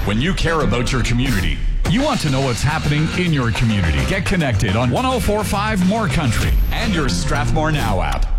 When you care about your community, you want to know what's happening in your community. Get connected on 104.5 More Country and your Strathmore Now app.